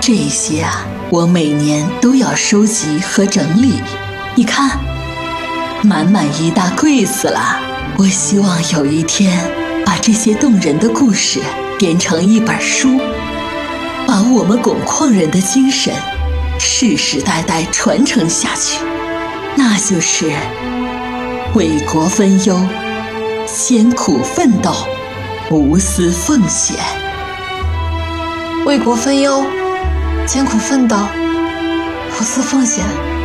这些啊，我每年都要收集和整理。你看，满满一大柜子了。我希望有一天把这些动人的故事编成一本书，把我们巩矿人的精神世世代代传承下去，那就是为国分忧，艰苦奋斗，无私奉献。 为国分忧，艰苦奋斗，无私奉献。